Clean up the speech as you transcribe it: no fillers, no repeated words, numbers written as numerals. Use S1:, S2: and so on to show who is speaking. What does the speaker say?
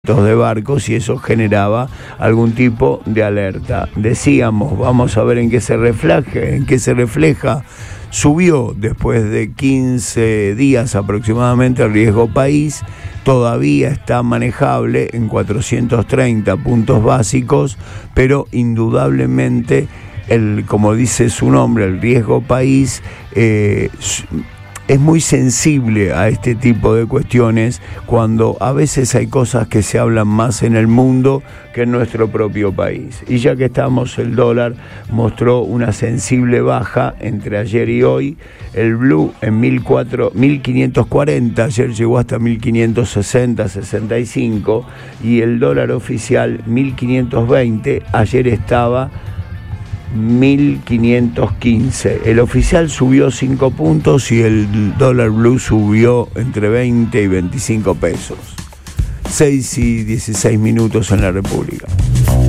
S1: de barcos y eso generaba algún tipo de alerta. Decíamos, vamos a ver en qué se refleja. Subió después de 15 días aproximadamente el riesgo país, todavía está manejable en 430 puntos básicos, pero indudablemente, como dice su nombre, el riesgo país es muy sensible a este tipo de cuestiones cuando a veces hay cosas que se hablan más en el mundo que en nuestro propio país. Y ya que estamos, el dólar mostró una sensible baja entre ayer y hoy. El blue en 1540, ayer llegó hasta 1560, 65, y el dólar oficial 1520, ayer estaba 1515. El oficial subió 5 puntos y el dólar blue subió entre 20 y 25 pesos. 6 y 16 minutos en la República.